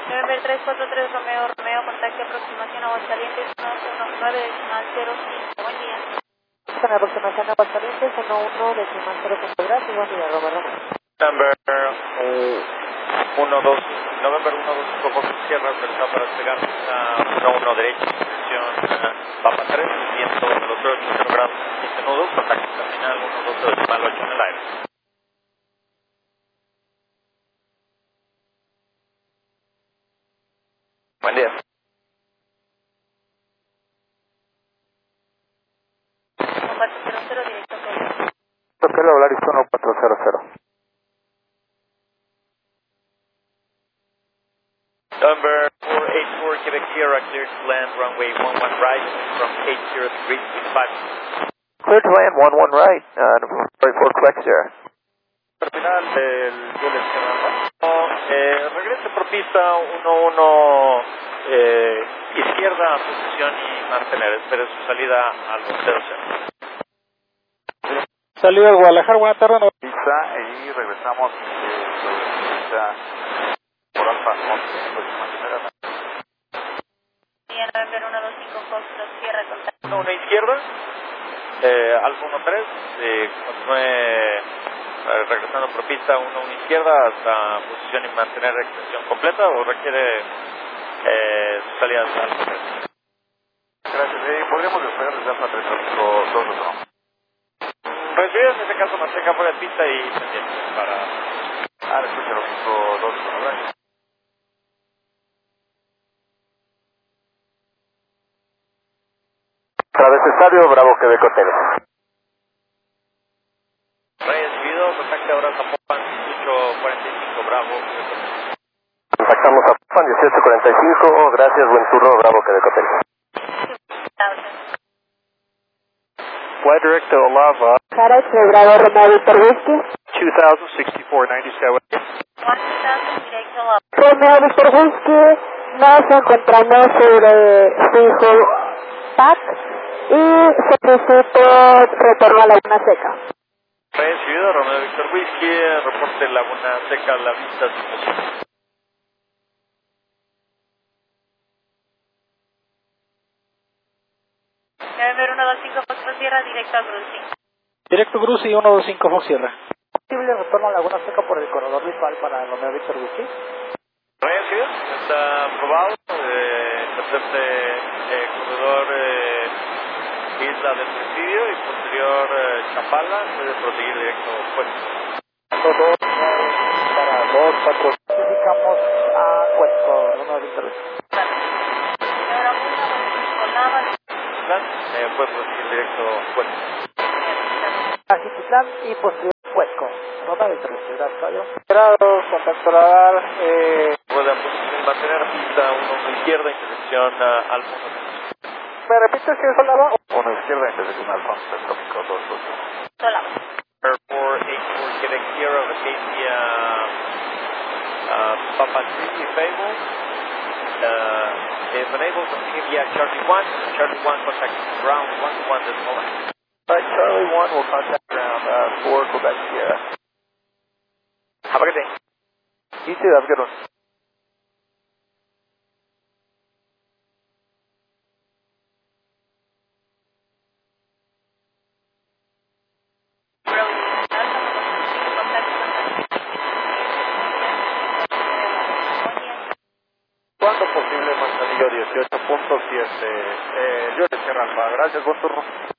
November 343 Romeo, Romeo, contacto aproximación Aguascalientes 119.05. Buen día. Con aproximación a Aguascalientes 11.0.5. Gracias, buen día, Romero. November 12, November 125 Fox Sierra, autorizado para despegar a 11 derecha, dirección Papa 3, viento velocidad 80 grados, 15 nudos, contacto terminal 112.8 en el aire. Buen día. 400 directo Querétaro. Hotel Arizona 400. November 484 Quebec Sierra, clear to land runway 11 right from 80 degrees 65. Clear to land 11 right, for Quebec Sierra. Terminal del Jules Sierra. Regrese por pista 11 izquierda, posición y mantener. Espere su salida al 00. Salida de Guadalajara, buena tarde. Pista y regresamos por Alfa 11, mantener. Día November 125 Fox Sierra, contacto. Una izquierda, Alfa 13, continúe regresando por pista 11 izquierda hasta posición y mantener extensión completa o requiere su salida de Alfa 3. Gracias, podríamos despegar desde Alfa 3 2 Recibido en este caso mantenga fuera de pista y pendiente para escuchar 2 gracias. Través Estadio, Bravo, Quebec Hotel. recibido, contacte ahora a Zapopan 1845 Bravo. Contactamos a Zapopan 1845, gracias, buen turno, Bravo, Quebec Hotel. Flight direct to Olava. Cara, Bravo, Romeo, Víctor Whisky. 2064-97. 1000 directo a Romeo, Víctor Whisky, nos encontramos sobre fijo PAC y solicito retorno a Laguna Seca. Recibido, Romeo Víctor Whisky, reporte Laguna Seca, la vista sin posición. November 125 Fox Sierra, directo a Grusi. Directo Grusi 125 Fox Sierra. ¿Posible retorno a Laguna Seca por el corredor visual para Romeo Víctor Whisky? Recibido, está aprobado, corredor Isla del Presidio y posterior Chapala, puede proseguir directo puesto. Para 2-4. Clasificamos a Cuesco, Romeo Víctor Whisky. Ahora Olava, Puede proseguir directo puesto. Ajiquitlán y posterior Cuesco, Romeo Víctor Whisky. Gracias, Grados, contacto radar, Puede mantener pista 1 izquierda, intersección Alfa. ¿me repites que es Olava? 1 izquierda, intersección Alfa, tráfico 2. Olava. Air 484 Quebec Sierra, Vacacia, Papa 3, if able. If unable, continue via Charlie 1. Charlie 1 contact ground 1 this moment. Alright, Charlie 1 will contact ground 4 Quebec Sierra. Have a good day. You too, have a good one. Cuando posible, Manzanillo 18.7. Yo le cierro Alfa. Gracias, buen turno.